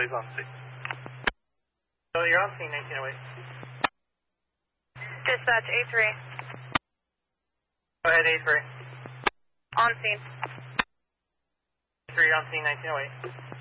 Blaze on scene. So you're on scene, 1908. Dispatch, A3. Go ahead, A3. On scene. A3, you're on scene, 1908.